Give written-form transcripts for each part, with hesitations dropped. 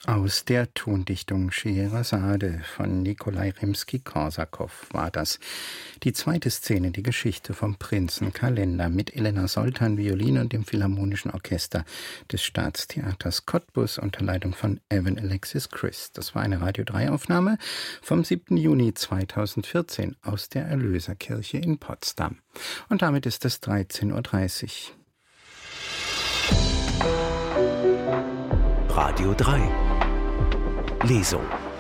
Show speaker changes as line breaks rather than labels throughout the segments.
Aus der Tondichtung Scheherazade von Nikolai Rimski-Korsakow war das. Die zweite Szene, die Geschichte vom Prinzenkalender mit Elena Soltan, Violine und dem Philharmonischen Orchester des Staatstheaters Cottbus unter Leitung von Evan Alexis Christ. Das war eine Radio-3-Aufnahme vom 7. Juni 2014 aus der Erlöserkirche in Potsdam. Und damit ist es 13:30 Uhr.
Radio 3 Lesung.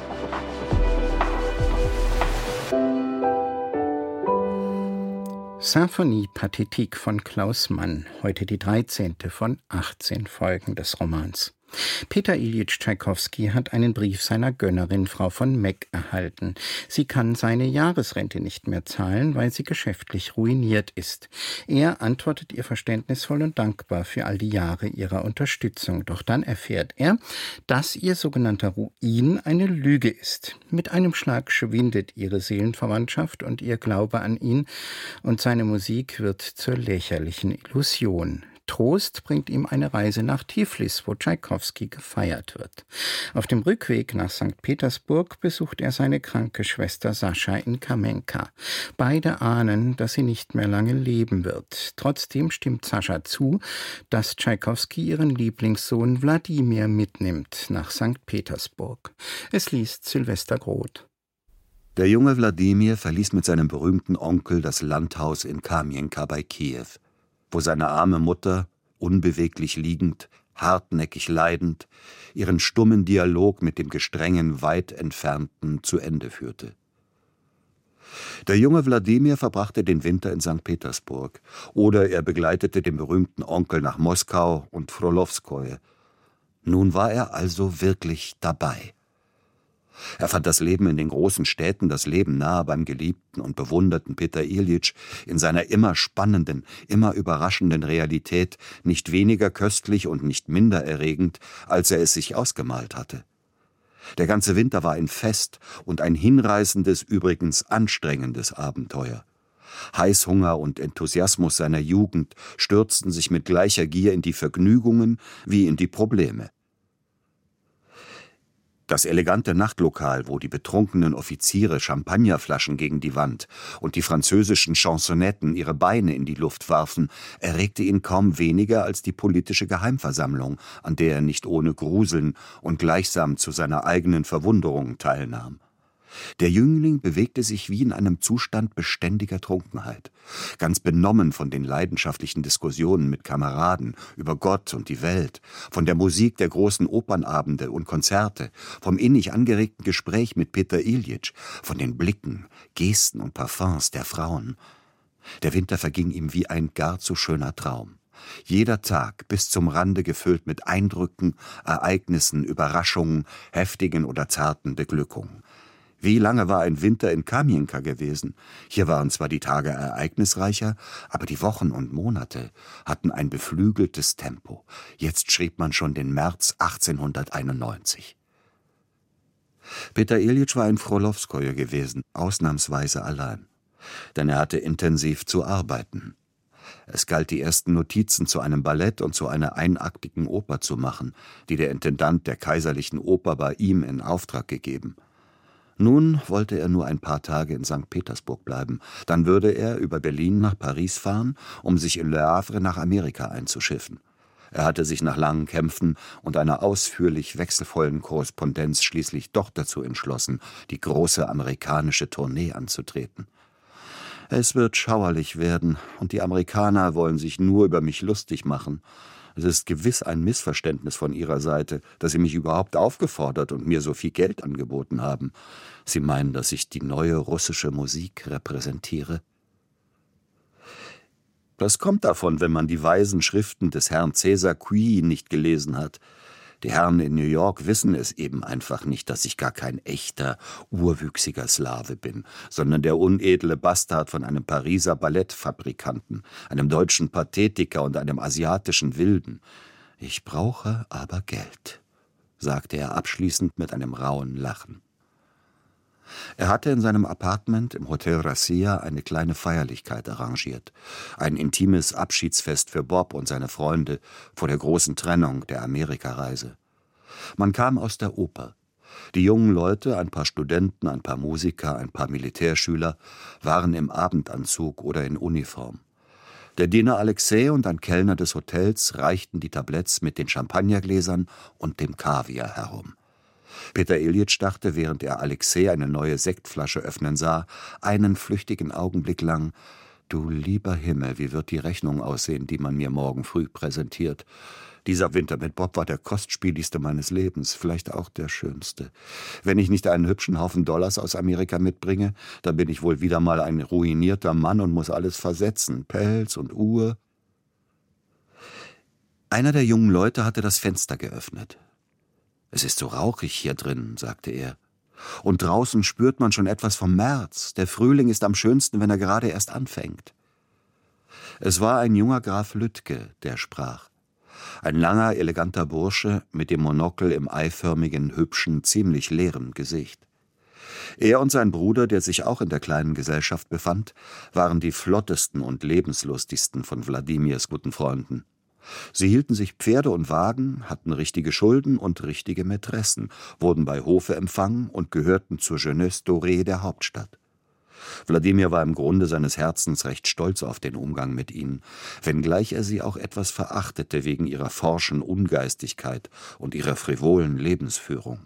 Symphonie Pathétique von Klaus Mann, heute die 13. von 18 Folgen des Romans. Peter Iljitsch Tschaikowski hat einen Brief seiner Gönnerin, Frau von Meck, erhalten. Sie kann seine Jahresrente nicht mehr zahlen, weil sie geschäftlich ruiniert ist. Er antwortet ihr verständnisvoll und dankbar für all die Jahre ihrer Unterstützung. Doch dann erfährt er, dass ihr sogenannter Ruin eine Lüge ist. Mit einem Schlag schwindet ihre Seelenverwandtschaft und ihr Glaube an ihn, und seine Musik wird zur lächerlichen Illusion. Trost bringt ihm eine Reise nach Tiflis, wo Tschaikowski gefeiert wird. Auf dem Rückweg nach St. Petersburg besucht er seine kranke Schwester Sascha in Kamenka. Beide ahnen, dass sie nicht mehr lange leben wird. Trotzdem stimmt Sascha zu, dass Tschaikowski ihren Lieblingssohn Wladimir mitnimmt nach St. Petersburg. Es liest Sylvester Groth.
Der junge Wladimir verließ mit seinem berühmten Onkel das Landhaus in Kamenka bei Kiew, wo seine arme Mutter, unbeweglich liegend, hartnäckig leidend, ihren stummen Dialog mit dem gestrengen, weit Entfernten zu Ende führte. Der junge Wladimir verbrachte den Winter in St. Petersburg, oder er begleitete den berühmten Onkel nach Moskau und Frolowskoje. Nun war er also wirklich dabei. Er fand das Leben in den großen Städten, das Leben nahe beim geliebten und bewunderten Peter Iljitsch in seiner immer spannenden, immer überraschenden Realität nicht weniger köstlich und nicht minder erregend, als er es sich ausgemalt hatte. Der ganze Winter war ein Fest und ein hinreißendes, übrigens anstrengendes Abenteuer. Heißhunger und Enthusiasmus seiner Jugend stürzten sich mit gleicher Gier in die Vergnügungen wie in die Probleme. Das elegante Nachtlokal, wo die betrunkenen Offiziere Champagnerflaschen gegen die Wand und die französischen Chansonetten ihre Beine in die Luft warfen, erregte ihn kaum weniger als die politische Geheimversammlung, an der er nicht ohne Gruseln und gleichsam zu seiner eigenen Verwunderung teilnahm. Der Jüngling bewegte sich wie in einem Zustand beständiger Trunkenheit, ganz benommen von den leidenschaftlichen Diskussionen mit Kameraden über Gott und die Welt, von der Musik der großen Opernabende und Konzerte, vom innig angeregten Gespräch mit Peter Iljitsch, von den Blicken, Gesten und Parfums der Frauen. Der Winter verging ihm wie ein gar zu schöner Traum. Jeder Tag bis zum Rande gefüllt mit Eindrücken, Ereignissen, Überraschungen, heftigen oder zarten Beglückungen. Wie lange war ein Winter in Kamenka gewesen? Hier waren zwar die Tage ereignisreicher, aber die Wochen und Monate hatten ein beflügeltes Tempo. Jetzt schrieb man schon den März 1891. Peter Iljitsch war in Frolowskoje gewesen, ausnahmsweise allein. Denn er hatte intensiv zu arbeiten. Es galt, die ersten Notizen zu einem Ballett und zu einer einaktigen Oper zu machen, die der Intendant der Kaiserlichen Oper bei ihm in Auftrag gegeben. Nun wollte er nur ein paar Tage in St. Petersburg bleiben. Dann würde er über Berlin nach Paris fahren, um sich in Le Havre nach Amerika einzuschiffen. Er hatte sich nach langen Kämpfen und einer ausführlich wechselvollen Korrespondenz schließlich doch dazu entschlossen, die große amerikanische Tournee anzutreten. Es wird schauerlich werden, und die Amerikaner wollen sich nur über mich lustig machen. Es ist gewiss ein Missverständnis von ihrer Seite, dass sie mich überhaupt aufgefordert und mir so viel Geld angeboten haben. Sie meinen, dass ich die neue russische Musik repräsentiere? Das kommt davon, wenn man die weisen Schriften des Herrn César Cui nicht gelesen hat. Die Herren in New York wissen es eben einfach nicht, dass ich gar kein echter, urwüchsiger Slave bin, sondern der unedle Bastard von einem Pariser Ballettfabrikanten, einem deutschen Pathetiker und einem asiatischen Wilden. Ich brauche aber Geld, sagte er abschließend mit einem rauen Lachen. Er hatte in seinem Appartement im Hotel Rassia eine kleine Feierlichkeit arrangiert, ein intimes Abschiedsfest für Bob und seine Freunde vor der großen Trennung der Amerikareise. Man kam aus der Oper. Die jungen Leute, ein paar Studenten, ein paar Musiker, ein paar Militärschüler, waren im Abendanzug oder in Uniform. Der Diener Alexei und ein Kellner des Hotels reichten die Tabletts mit den Champagnergläsern und dem Kaviar herum. Peter Iljitsch dachte, während er Alexei eine neue Sektflasche öffnen sah, einen flüchtigen Augenblick lang: »Du lieber Himmel, wie wird die Rechnung aussehen, die man mir morgen früh präsentiert? Dieser Winter mit Bob war der kostspieligste meines Lebens, vielleicht auch der schönste. Wenn ich nicht einen hübschen Haufen Dollars aus Amerika mitbringe, dann bin ich wohl wieder mal ein ruinierter Mann und muss alles versetzen, Pelz und Uhr.« Einer der jungen Leute hatte das Fenster geöffnet. »Es ist so rauchig hier drin«, sagte er. »Und draußen spürt man schon etwas vom März. Der Frühling ist am schönsten, wenn er gerade erst anfängt.« Es war ein junger Graf Lüttke, der sprach. Ein langer, eleganter Bursche mit dem Monokel im eiförmigen, hübschen, ziemlich leeren Gesicht. Er und sein Bruder, der sich auch in der kleinen Gesellschaft befand, waren die flottesten und lebenslustigsten von Wladimirs guten Freunden. Sie hielten sich Pferde und Wagen, hatten richtige Schulden und richtige Mätressen, wurden bei Hofe empfangen und gehörten zur Jeunesse dorée der Hauptstadt. Wladimir war im Grunde seines Herzens recht stolz auf den Umgang mit ihnen, wenngleich er sie auch etwas verachtete wegen ihrer forschen Ungeistigkeit und ihrer frivolen Lebensführung.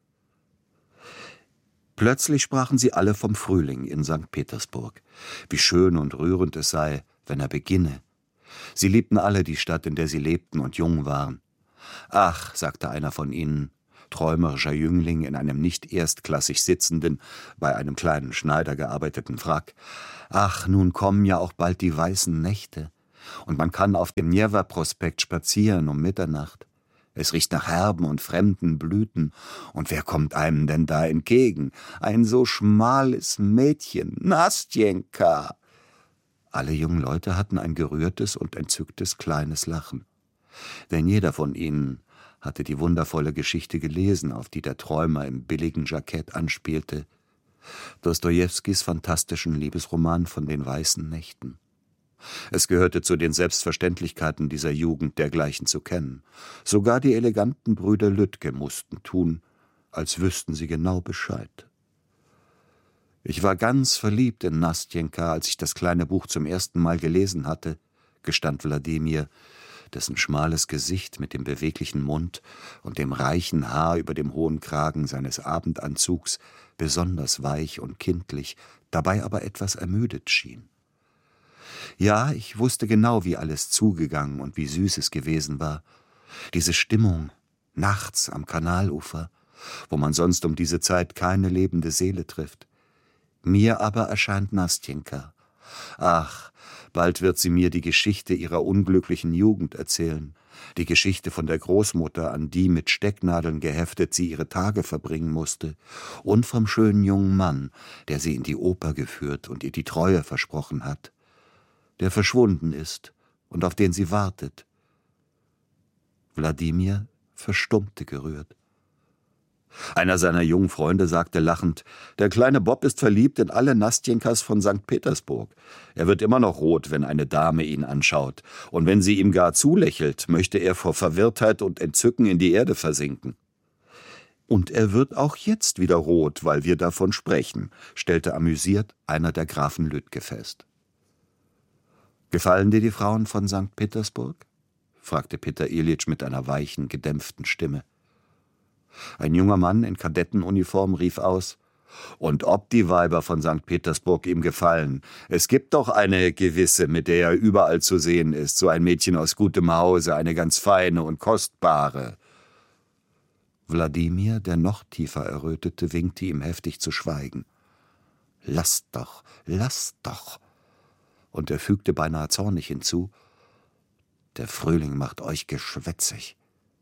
Plötzlich sprachen sie alle vom Frühling in St. Petersburg, wie schön und rührend es sei, wenn er beginne. Sie liebten alle die Stadt, in der sie lebten und jung waren. »Ach«, sagte einer von ihnen, träumerischer Jüngling in einem nicht erstklassig sitzenden, bei einem kleinen Schneider gearbeiteten Frack, »ach, nun kommen ja auch bald die weißen Nächte, und man kann auf dem Njewa-Prospekt spazieren um Mitternacht. Es riecht nach herben und fremden Blüten, und wer kommt einem denn da entgegen? Ein so schmales Mädchen, Nastjenka!« Alle jungen Leute hatten ein gerührtes und entzücktes kleines Lachen. Denn jeder von ihnen hatte die wundervolle Geschichte gelesen, auf die der Träumer im billigen Jackett anspielte, Dostojewskis fantastischen Liebesroman von den weißen Nächten. Es gehörte zu den Selbstverständlichkeiten dieser Jugend, dergleichen zu kennen. Sogar die eleganten Brüder Lüttke mussten tun, als wüssten sie genau Bescheid. »Ich war ganz verliebt in Nastjenka, als ich das kleine Buch zum ersten Mal gelesen hatte«, gestand Wladimir, dessen schmales Gesicht mit dem beweglichen Mund und dem reichen Haar über dem hohen Kragen seines Abendanzugs besonders weich und kindlich, dabei aber etwas ermüdet schien. Ja, ich wusste genau, wie alles zugegangen und wie süß es gewesen war. Diese Stimmung, nachts am Kanalufer, wo man sonst um diese Zeit keine lebende Seele trifft. Mir aber erscheint Nastjenka. Ach, bald wird sie mir die Geschichte ihrer unglücklichen Jugend erzählen, die Geschichte von der Großmutter, an die mit Stecknadeln geheftet sie ihre Tage verbringen musste, und vom schönen jungen Mann, der sie in die Oper geführt und ihr die Treue versprochen hat, der verschwunden ist und auf den sie wartet. Wladimir verstummte gerührt. Einer seiner jungen Freunde sagte lachend, »Der kleine Bob ist verliebt in alle Nastjenkas von St. Petersburg. Er wird immer noch rot, wenn eine Dame ihn anschaut, und wenn sie ihm gar zulächelt, möchte er vor Verwirrtheit und Entzücken in die Erde versinken.« »Und er wird auch jetzt wieder rot, weil wir davon sprechen«, stellte amüsiert einer der Grafen Lüttke fest. »Gefallen dir die Frauen von St. Petersburg?« fragte Peter Iljitsch mit einer weichen, gedämpften Stimme. Ein junger Mann in Kadettenuniform rief aus, »Und ob die Weiber von St. Petersburg ihm gefallen. Es gibt doch eine gewisse, mit der er überall zu sehen ist, so ein Mädchen aus gutem Hause, eine ganz feine und kostbare.« Wladimir, der noch tiefer errötete, winkte ihm heftig zu schweigen. »Lasst doch, lasst doch!« Und er fügte beinahe zornig hinzu, »Der Frühling macht euch geschwätzig.«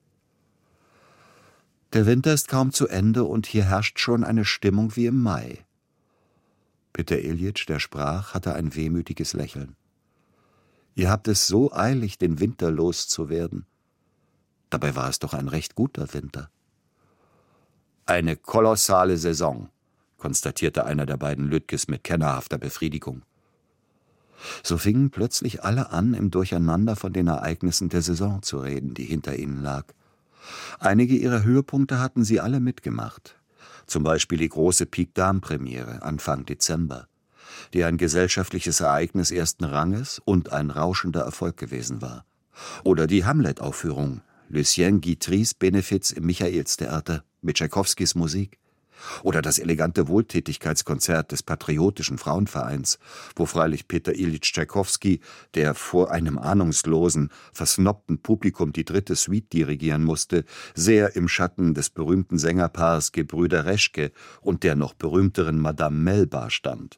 Der Winter ist kaum zu Ende und hier herrscht schon eine Stimmung wie im Mai. Peter Iljitsch, der sprach, hatte ein wehmütiges Lächeln. Ihr habt es so eilig, den Winter loszuwerden. Dabei war es doch ein recht guter Winter. Eine kolossale Saison, konstatierte einer der beiden Lüttkes mit kennerhafter Befriedigung. So fingen plötzlich alle an, im Durcheinander von den Ereignissen der Saison zu reden, die hinter ihnen lag. Einige ihrer Höhepunkte hatten sie alle mitgemacht. Zum Beispiel die große Pique-Dame-Premiere Anfang Dezember, die ein gesellschaftliches Ereignis ersten Ranges und ein rauschender Erfolg gewesen war. Oder die Hamlet-Aufführung, Lucien Guitry's Benefiz im Michaelstheater mit Tschaikowskis Musik. Oder das elegante Wohltätigkeitskonzert des Patriotischen Frauenvereins, wo freilich Peter Iljitsch Tschaikowski, der vor einem ahnungslosen, versnobten Publikum die 3. Suite dirigieren musste, sehr im Schatten des berühmten Sängerpaars Gebrüder Reschke und der noch berühmteren Madame Melba stand.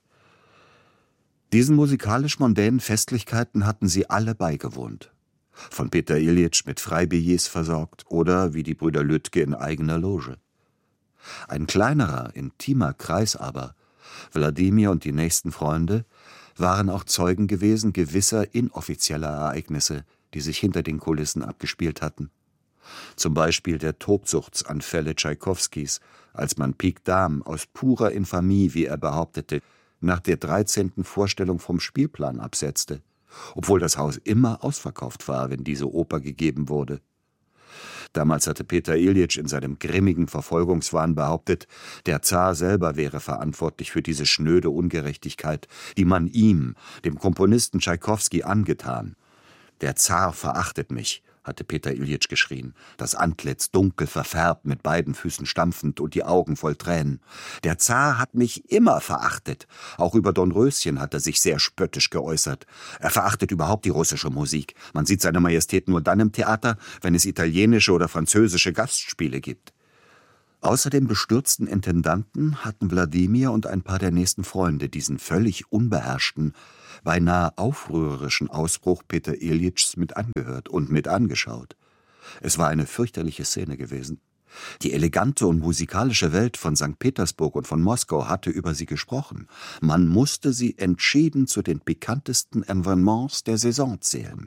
Diesen musikalisch-mondänen Festlichkeiten hatten sie alle beigewohnt. Von Peter Iljitsch mit Freibillets versorgt oder wie die Brüder Lüttke in eigener Loge. Ein kleinerer, intimer Kreis aber, Wladimir und die nächsten Freunde, waren auch Zeugen gewesen gewisser inoffizieller Ereignisse, die sich hinter den Kulissen abgespielt hatten. Zum Beispiel der Tobsuchtsanfälle Tschaikowskis, als man Pique-Dame aus purer Infamie, wie er behauptete, nach der 13. Vorstellung vom Spielplan absetzte, obwohl das Haus immer ausverkauft war, wenn diese Oper gegeben wurde. Damals hatte Peter Iljitsch in seinem grimmigen Verfolgungswahn behauptet, der Zar selber wäre verantwortlich für diese schnöde Ungerechtigkeit, die man ihm, dem Komponisten Tschaikowski, angetan. »Der Zar verachtet mich«, hatte Peter Iljitsch geschrien, das Antlitz dunkel verfärbt, mit beiden Füßen stampfend und die Augen voll Tränen. »Der Zar hat mich immer verachtet. Auch über Dornröschen hat er sich sehr spöttisch geäußert. Er verachtet überhaupt die russische Musik. Man sieht seine Majestät nur dann im Theater, wenn es italienische oder französische Gastspiele gibt.« Außer dem bestürzten Intendanten hatten Wladimir und ein paar der nächsten Freunde diesen völlig unbeherrschten, beinahe aufrührerischen Ausbruch Peter Iljitschs mit angehört und mit angeschaut. Es war eine fürchterliche Szene gewesen. Die elegante und musikalische Welt von St. Petersburg und von Moskau hatte über sie gesprochen. Man musste sie entschieden zu den pikantesten Evenements der Saison zählen.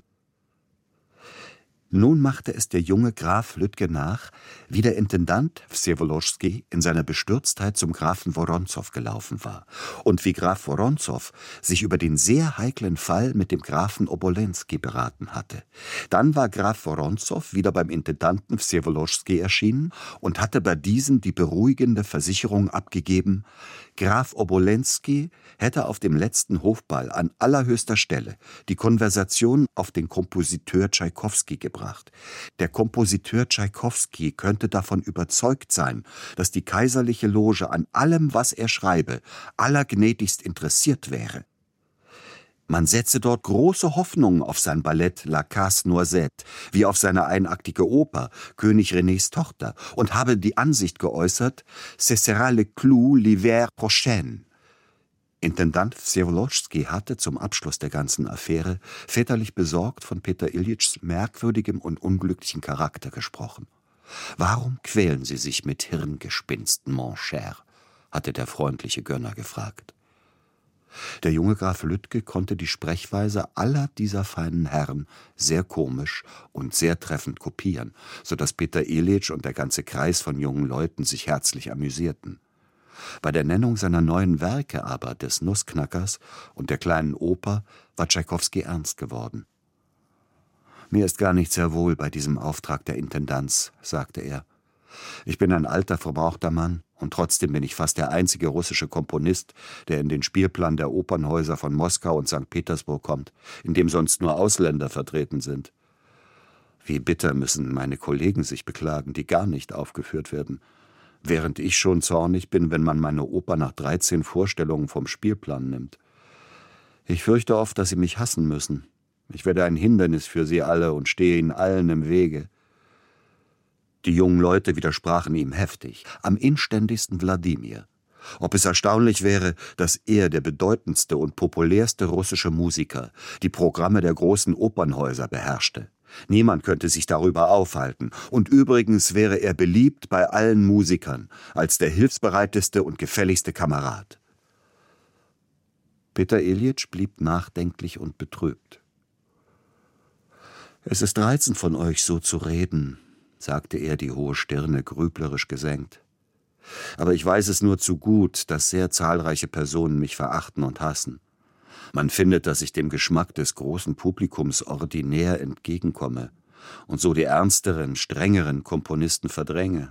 Nun machte es der junge Graf Lüttke nach, wie der Intendant Wsewolowski in seiner Bestürztheit zum Grafen Woronzow gelaufen war und wie Graf Woronzow sich über den sehr heiklen Fall mit dem Grafen Obolensky beraten hatte. Dann war Graf Woronzow wieder beim Intendanten Wsewolowski erschienen und hatte bei diesem die beruhigende Versicherung abgegeben, Graf Obolensky hätte auf dem letzten Hofball an allerhöchster Stelle die Konversation auf den Kompositeur Tschaikowski gebracht. Der Kompositeur Tschaikowski könnte davon überzeugt sein, dass die kaiserliche Loge an allem, was er schreibe, allergnädigst interessiert wäre. Man setze dort große Hoffnungen auf sein Ballett La Casse Noisette, wie auf seine einaktige Oper König Renés Tochter und habe die Ansicht geäußert, ce sera le clou l'hiver prochain. Intendant Wsewolowski hatte zum Abschluss der ganzen Affäre väterlich besorgt von Peter Iljitschs merkwürdigem und unglücklichen Charakter gesprochen. »Warum quälen Sie sich mit Hirngespinsten, mon cher?« hatte der freundliche Gönner gefragt. Der junge Graf Lüttke konnte die Sprechweise aller dieser feinen Herren sehr komisch und sehr treffend kopieren, so dass Peter Iljitsch und der ganze Kreis von jungen Leuten sich herzlich amüsierten. Bei der Nennung seiner neuen Werke aber, des Nussknackers und der kleinen Oper, war Tschaikowski ernst geworden. »Mir ist gar nicht sehr wohl bei diesem Auftrag der Intendanz«, sagte er. »Ich bin ein alter, verbrauchter Mann, und trotzdem bin ich fast der einzige russische Komponist, der in den Spielplan der Opernhäuser von Moskau und St. Petersburg kommt, in dem sonst nur Ausländer vertreten sind. Wie bitter müssen meine Kollegen sich beklagen, die gar nicht aufgeführt werden, während ich schon zornig bin, wenn man meine Oper nach 13 Vorstellungen vom Spielplan nimmt. Ich fürchte oft, dass sie mich hassen müssen. Ich werde ein Hindernis für sie alle und stehe ihnen allen im Wege.« Die jungen Leute widersprachen ihm heftig, am inständigsten Wladimir. Ob es erstaunlich wäre, dass er, der bedeutendste und populärste russische Musiker, die Programme der großen Opernhäuser beherrschte. Niemand könnte sich darüber aufhalten, und übrigens wäre er beliebt bei allen Musikern, als der hilfsbereiteste und gefälligste Kamerad. Peter Iljitsch blieb nachdenklich und betrübt. »Es ist reizend von euch, so zu reden«, sagte er, die hohe Stirne grüblerisch gesenkt. »Aber ich weiß es nur zu gut, dass sehr zahlreiche Personen mich verachten und hassen. Man findet, dass ich dem Geschmack des großen Publikums ordinär entgegenkomme, und so die ernsteren, strengeren Komponisten verdränge.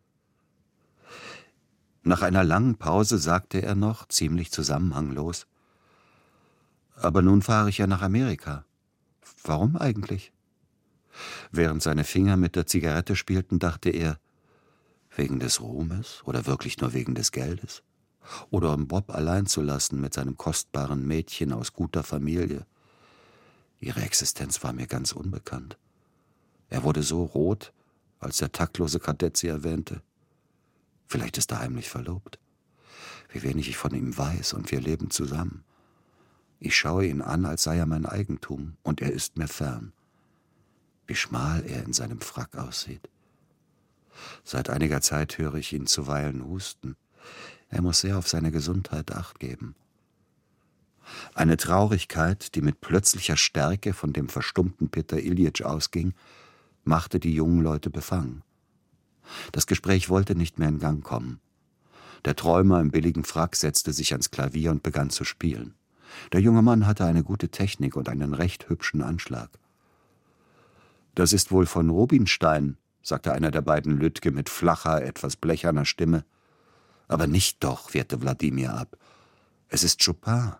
Nach einer langen Pause sagte er noch, ziemlich zusammenhanglos: »Aber nun fahre ich ja nach Amerika. Warum eigentlich?« Während seine Finger mit der Zigarette spielten, dachte er: Wegen des Ruhmes oder wirklich nur wegen des Geldes? Oder um Bob allein zu lassen mit seinem kostbaren Mädchen aus guter Familie? Ihre Existenz war mir ganz unbekannt. Er wurde so rot, als der taktlose Kadett sie erwähnte. Vielleicht ist er heimlich verlobt. Wie wenig ich von ihm weiß, und wir leben zusammen. Ich schaue ihn an, als sei er mein Eigentum, und er ist mir fern. Wie schmal er in seinem Frack aussieht. Seit einiger Zeit höre ich ihn zuweilen husten. Er muss sehr auf seine Gesundheit Acht geben. Eine Traurigkeit, die mit plötzlicher Stärke von dem verstummten Peter Iljitsch ausging, machte die jungen Leute befangen. Das Gespräch wollte nicht mehr in Gang kommen. Der Träumer im billigen Frack setzte sich ans Klavier und begann zu spielen. Der junge Mann hatte eine gute Technik und einen recht hübschen Anschlag. »Das ist wohl von Rubinstein«, sagte einer der beiden Lütke mit flacher, etwas blecherner Stimme. »Aber nicht doch«, wehrte Wladimir ab. »Es ist Chopin.«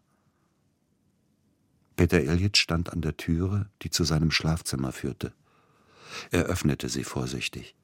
Peter Iljitsch stand an der Türe, die zu seinem Schlafzimmer führte. Er öffnete sie vorsichtig.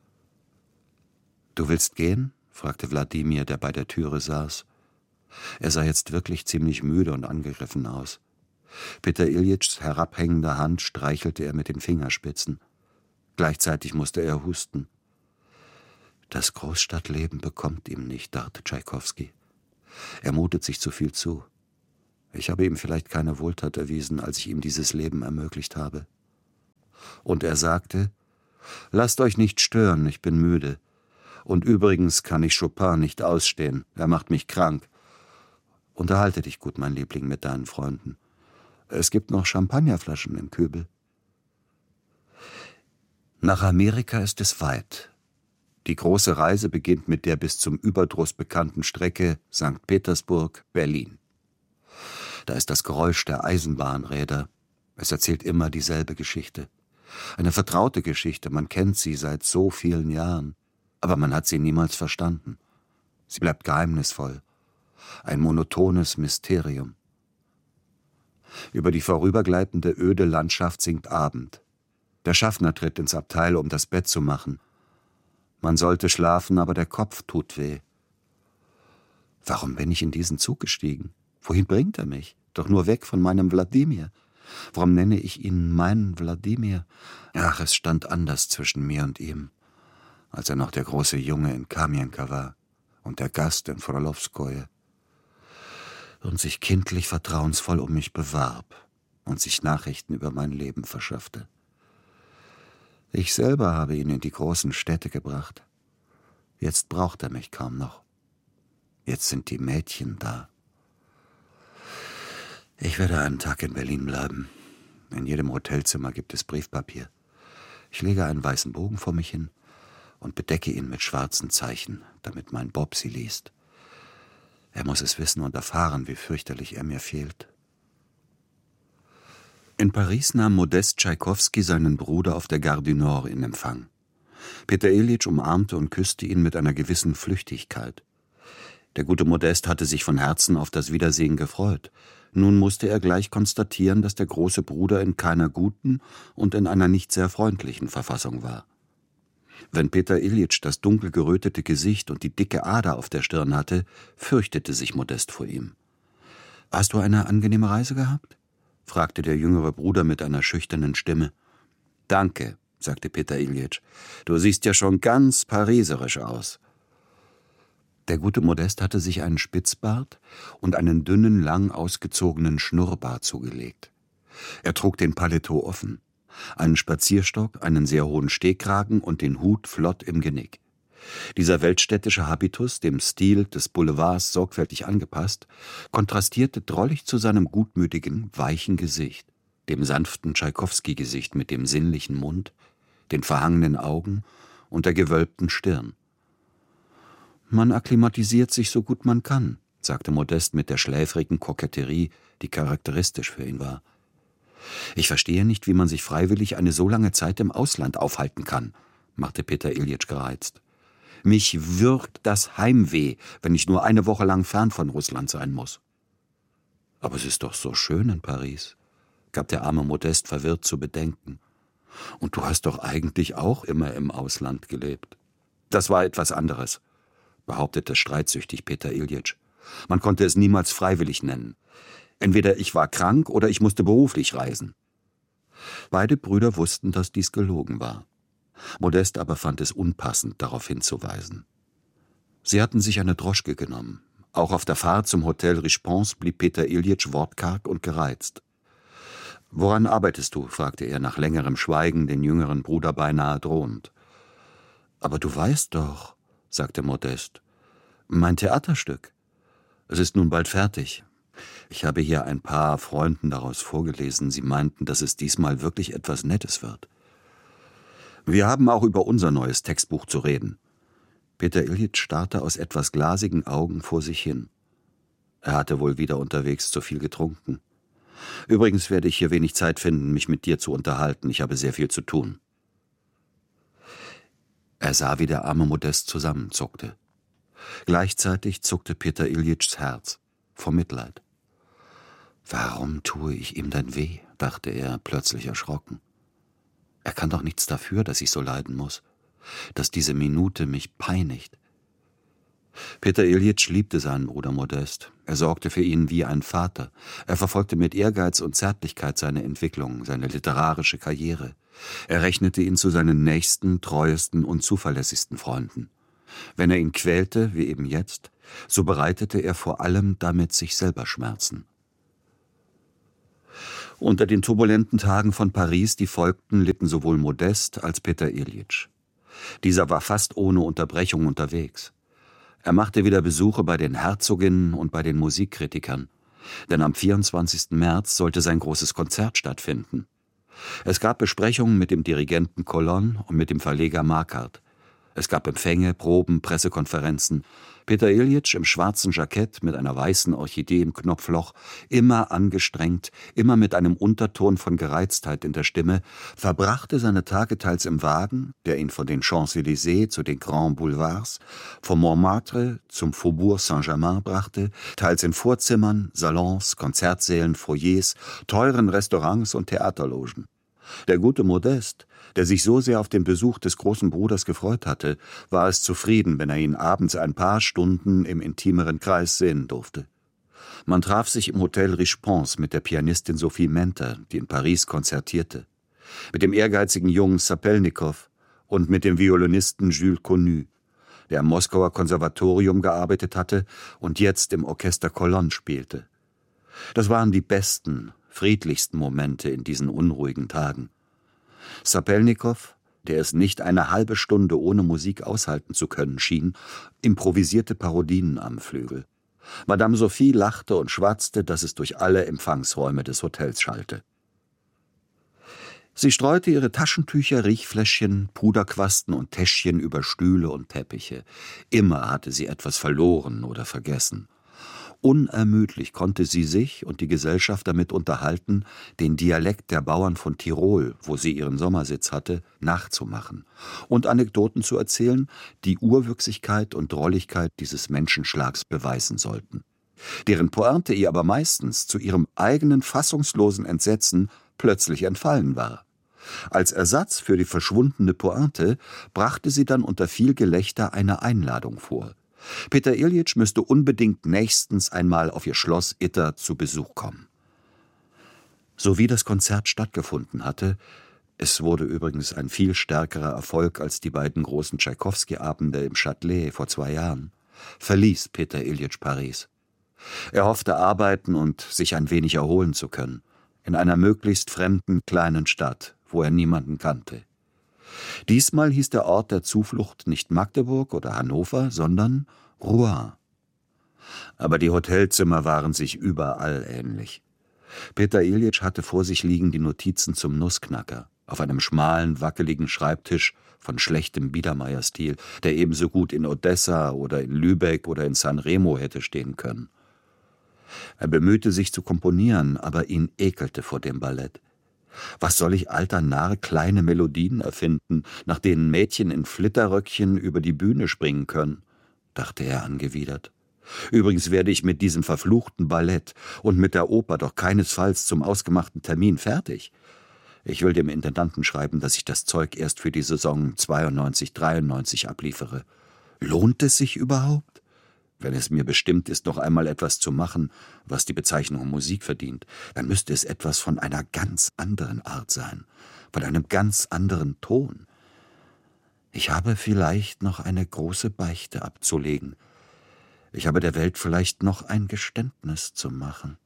»Du willst gehen?« fragte Wladimir, der bei der Türe saß. Er sah jetzt wirklich ziemlich müde und angegriffen aus. Peter Iljitschs herabhängende Hand streichelte er mit den Fingerspitzen. Gleichzeitig musste er husten. Das Großstadtleben bekommt ihm nicht, dachte Tschaikowski. Er mutet sich zu viel zu. Ich habe ihm vielleicht keine Wohltat erwiesen, als ich ihm dieses Leben ermöglicht habe. Und er sagte: »Lasst euch nicht stören, ich bin müde. Und übrigens kann ich Chopin nicht ausstehen, er macht mich krank. Unterhalte dich gut, mein Liebling, mit deinen Freunden. Es gibt noch Champagnerflaschen im Kübel.« Nach Amerika ist es weit. Die große Reise beginnt mit der bis zum Überdruss bekannten Strecke St. Petersburg-Berlin. Da ist das Geräusch der Eisenbahnräder. Es erzählt immer dieselbe Geschichte. Eine vertraute Geschichte, man kennt sie seit so vielen Jahren. Aber man hat sie niemals verstanden. Sie bleibt geheimnisvoll. Ein monotones Mysterium. Über die vorübergleitende öde Landschaft sinkt Abend. Der Schaffner tritt ins Abteil, um das Bett zu machen. Man sollte schlafen, aber der Kopf tut weh. Warum bin ich in diesen Zug gestiegen? Wohin bringt er mich? Doch nur weg von meinem Wladimir. Warum nenne ich ihn meinen Wladimir? Ach, es stand anders zwischen mir und ihm, als er noch der große Junge in Kamienka war und der Gast in Frolowskoje und sich kindlich vertrauensvoll um mich bewarb und sich Nachrichten über mein Leben verschaffte. Ich selber habe ihn in die großen Städte gebracht. Jetzt braucht er mich kaum noch. Jetzt sind die Mädchen da. Ich werde einen Tag in Berlin bleiben. In jedem Hotelzimmer gibt es Briefpapier. Ich lege einen weißen Bogen vor mich hin und bedecke ihn mit schwarzen Zeichen, damit mein Bob sie liest. Er muss es wissen und erfahren, wie fürchterlich er mir fehlt. In Paris nahm Modest Tschaikowski seinen Bruder auf der Gare du Nord in Empfang. Peter Iljitsch umarmte und küsste ihn mit einer gewissen Flüchtigkeit. Der gute Modest hatte sich von Herzen auf das Wiedersehen gefreut. Nun musste er gleich konstatieren, dass der große Bruder in keiner guten und in einer nicht sehr freundlichen Verfassung war. Wenn Peter Iljitsch das dunkel gerötete Gesicht und die dicke Ader auf der Stirn hatte, fürchtete sich Modest vor ihm. »Hast du eine angenehme Reise gehabt?« fragte der jüngere Bruder mit einer schüchternen Stimme. »Danke«, sagte Peter Iljitsch, »du siehst ja schon ganz pariserisch aus.« Der gute Modest hatte sich einen Spitzbart und einen dünnen, lang ausgezogenen Schnurrbart zugelegt. Er trug den Paletot offen, einen Spazierstock, einen sehr hohen Stehkragen und den Hut flott im Genick. Dieser weltstädtische Habitus, dem Stil des Boulevards sorgfältig angepasst, kontrastierte drollig zu seinem gutmütigen, weichen Gesicht, dem sanften Tschaikowski-Gesicht mit dem sinnlichen Mund, den verhangenen Augen und der gewölbten Stirn. »Man akklimatisiert sich so gut man kann«, sagte Modest mit der schläfrigen Koketterie, die charakteristisch für ihn war. »Ich verstehe nicht, wie man sich freiwillig eine so lange Zeit im Ausland aufhalten kann«, machte Peter Iljitsch gereizt. »Mich würgt das Heimweh, wenn ich nur eine Woche lang fern von Russland sein muss.« »Aber es ist doch so schön in Paris«, gab der arme Modest verwirrt zu bedenken. »Und du hast doch eigentlich auch immer im Ausland gelebt.« »Das war etwas anderes«, behauptete streitsüchtig Peter Iljitsch. »Man konnte es niemals freiwillig nennen. Entweder ich war krank oder ich musste beruflich reisen.« Beide Brüder wussten, dass dies gelogen war. Modest aber fand es unpassend, darauf hinzuweisen. Sie hatten sich eine Droschke genommen. Auch auf der Fahrt zum Hotel Richeponse blieb Peter Iljitsch wortkarg und gereizt. »Woran arbeitest du?« fragte er nach längerem Schweigen, den jüngeren Bruder beinahe drohend. »Aber du weißt doch«, sagte Modest, »mein Theaterstück. Es ist nun bald fertig. Ich habe hier ein paar Freunden daraus vorgelesen. Sie meinten, dass es diesmal wirklich etwas Nettes wird. Wir haben auch über unser neues Textbuch zu reden.« Peter Iljitsch starrte aus etwas glasigen Augen vor sich hin. Er hatte wohl wieder unterwegs zu viel getrunken. »Übrigens werde ich hier wenig Zeit finden, mich mit dir zu unterhalten. Ich habe sehr viel zu tun.« Er sah, wie der arme Modest zusammenzuckte. Gleichzeitig zuckte Peter Iljitschs Herz vor Mitleid. »Warum tue ich ihm denn weh?« dachte er, plötzlich erschrocken. »Er kann doch nichts dafür, dass ich so leiden muss, dass diese Minute mich peinigt.« Peter Iljitsch liebte seinen Bruder Modest. Er sorgte für ihn wie ein Vater. Er verfolgte mit Ehrgeiz und Zärtlichkeit seine Entwicklung, seine literarische Karriere. Er rechnete ihn zu seinen nächsten, treuesten und zuverlässigsten Freunden. Wenn er ihn quälte, wie eben jetzt, so bereitete er vor allem damit sich selber Schmerzen. Unter den turbulenten Tagen von Paris, die folgten, litten sowohl Modest als Peter Iljitsch. Dieser war fast ohne Unterbrechung unterwegs. Er machte wieder Besuche bei den Herzoginnen und bei den Musikkritikern, denn am 24. März sollte sein großes Konzert stattfinden. Es gab Besprechungen mit dem Dirigenten Colonne und mit dem Verleger Marquardt. Es gab Empfänge, Proben, Pressekonferenzen. Peter Iljitsch im schwarzen Jackett mit einer weißen Orchidee im Knopfloch, immer angestrengt, immer mit einem Unterton von Gereiztheit in der Stimme, verbrachte seine Tage teils im Wagen, der ihn von den Champs-Élysées zu den Grands Boulevards, vom Montmartre zum Faubourg Saint-Germain brachte, teils in Vorzimmern, Salons, Konzertsälen, Foyers, teuren Restaurants und Theaterlogen. Der gute Modest, der sich so sehr auf den Besuch des großen Bruders gefreut hatte, war es zufrieden, wenn er ihn abends ein paar Stunden im intimeren Kreis sehen durfte. Man traf sich im Hotel Richeponse mit der Pianistin Sophie Menter, die in Paris konzertierte, mit dem ehrgeizigen jungen Sapelnikow und mit dem Violinisten Jules Connu, der am Moskauer Konservatorium gearbeitet hatte und jetzt im Orchester Colonne spielte. Das waren die besten, friedlichsten Momente in diesen unruhigen Tagen. Sapelnikow, der es nicht eine halbe Stunde ohne Musik aushalten zu können schien, improvisierte Parodien am Flügel. Madame Sophie lachte und schwatzte, dass es durch alle Empfangsräume des Hotels schallte. Sie streute ihre Taschentücher, Riechfläschchen, Puderquasten und Täschchen über Stühle und Teppiche. Immer hatte sie etwas verloren oder vergessen. Unermüdlich konnte sie sich und die Gesellschaft damit unterhalten, den Dialekt der Bauern von Tirol, wo sie ihren Sommersitz hatte, nachzumachen und Anekdoten zu erzählen, die Urwüchsigkeit und Drolligkeit dieses Menschenschlags beweisen sollten, deren Pointe ihr aber meistens zu ihrem eigenen fassungslosen Entsetzen plötzlich entfallen war. Als Ersatz für die verschwundene Pointe brachte sie dann unter viel Gelächter eine Einladung vor. Peter Iljitsch müsste unbedingt nächstens einmal auf ihr Schloss Itter zu Besuch kommen. So wie das Konzert stattgefunden hatte, es wurde übrigens ein viel stärkerer Erfolg als die beiden großen Tschaikowski-Abende im Châtelet vor 2 Jahren, verließ Peter Iljitsch Paris. Er hoffte, arbeiten und sich ein wenig erholen zu können, in einer möglichst fremden kleinen Stadt, wo er niemanden kannte. Diesmal hieß der Ort der Zuflucht nicht Magdeburg oder Hannover, sondern Rouen. Aber die Hotelzimmer waren sich überall ähnlich. Peter Iljitsch hatte vor sich liegen die Notizen zum Nussknacker, auf einem schmalen, wackeligen Schreibtisch von schlechtem Biedermeier-Stil, der ebenso gut in Odessa oder in Lübeck oder in San Remo hätte stehen können. Er bemühte sich zu komponieren, aber ihn ekelte vor dem Ballett. Was soll ich, alter Narr, kleine Melodien erfinden, nach denen Mädchen in Flitterröckchen über die Bühne springen können?« dachte er angewidert. »Übrigens werde ich mit diesem verfluchten Ballett und mit der Oper doch keinesfalls zum ausgemachten Termin fertig. Ich will dem Intendanten schreiben, dass ich das Zeug erst für die Saison 92/93 abliefere. Lohnt es sich überhaupt? Wenn es mir bestimmt ist, noch einmal etwas zu machen, was die Bezeichnung Musik verdient, dann müsste es etwas von einer ganz anderen Art sein, von einem ganz anderen Ton. Ich habe vielleicht noch eine große Beichte abzulegen. Ich habe der Welt vielleicht noch ein Geständnis zu machen.«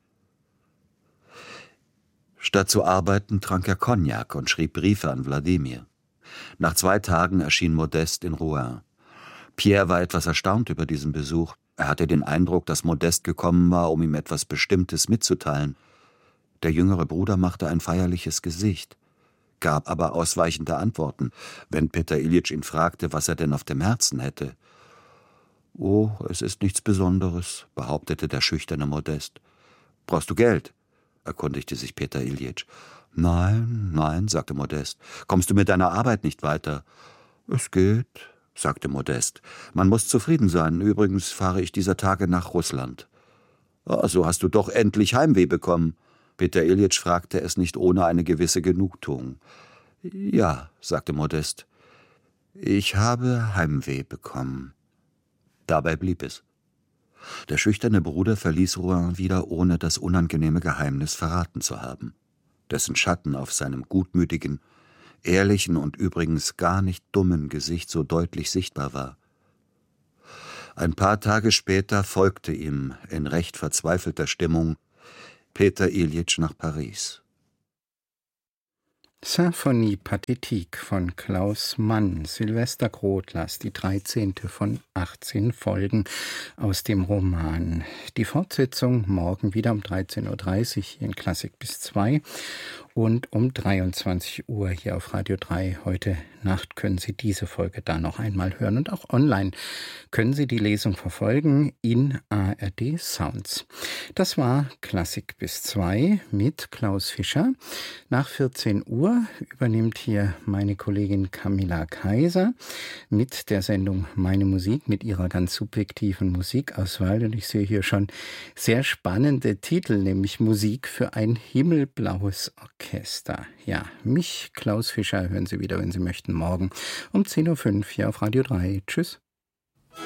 Statt zu arbeiten, trank er Cognac und schrieb Briefe an Wladimir. Nach 2 Tagen erschien Modeste in Rouen. Pierre war etwas erstaunt über diesen Besuch. Er hatte den Eindruck, dass Modeste gekommen war, um ihm etwas Bestimmtes mitzuteilen. Der jüngere Bruder machte ein feierliches Gesicht, gab aber ausweichende Antworten, wenn Peter Iljitsch ihn fragte, was er denn auf dem Herzen hätte. »Oh, es ist nichts Besonderes«, behauptete der schüchterne Modeste. »Brauchst du Geld?« erkundigte sich Peter Iljitsch. »Nein, nein«, sagte Modeste. »Kommst du mit deiner Arbeit nicht weiter?« »Es geht«, sagte Modeste. »Man muss zufrieden sein. Übrigens fahre ich dieser Tage nach Russland.« »Oh, so hast du doch endlich Heimweh bekommen.« Peter Iljitsch fragte es nicht ohne eine gewisse Genugtuung. »Ja«, sagte Modeste. »Ich habe Heimweh bekommen.« Dabei blieb es. Der schüchterne Bruder verließ Rouen wieder, ohne das unangenehme Geheimnis verraten zu haben, dessen Schatten auf seinem gutmütigen, ehrlichen und übrigens gar nicht dummen Gesicht so deutlich sichtbar war. Ein paar Tage später folgte ihm in recht verzweifelter Stimmung Peter Iljitsch nach Paris.
Symphonie Pathétique von Klaus Mann, Sylvester Grotlas, die 13. von 18 Folgen aus dem Roman. Die Fortsetzung morgen wieder um 13.30 Uhr hier in Klassik bis 2 und um 23 Uhr hier auf Radio 3. Heute Nacht können Sie diese Folge da noch einmal hören und auch online können Sie die Lesung verfolgen in ARD Sounds. Das war Klassik bis 2 mit Klaus Fischer. Nach 14 Uhr übernimmt hier meine Kollegin Camilla Kaiser mit der Sendung Meine Musik, mit ihrer ganz subjektiven Musikauswahl. Und ich sehe hier schon sehr spannende Titel, nämlich Musik für ein himmelblaues Orchester. Ja, mich, Klaus Fischer, hören Sie wieder, wenn Sie möchten, morgen um 10.05 Uhr hier auf Radio 3. Tschüss.